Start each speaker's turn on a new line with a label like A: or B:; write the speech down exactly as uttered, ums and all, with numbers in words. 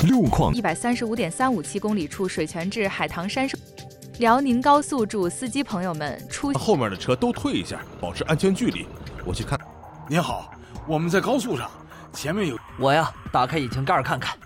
A: 路况
B: 一百三十五点三五七公里处水泉至海棠山。辽宁高速祝司机朋友们出
C: 后面的车都退一下，保持安全距离。我去看。
D: 您好，我们在高速上，前面有。
E: 我呀，打开引擎盖看看。